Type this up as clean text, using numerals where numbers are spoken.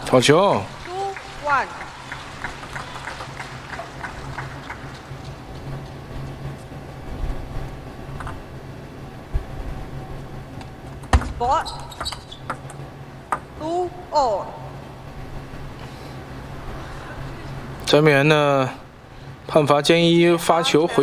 好球！ 2-1。Spot 2-all。 这边呢，判罚建议发球回。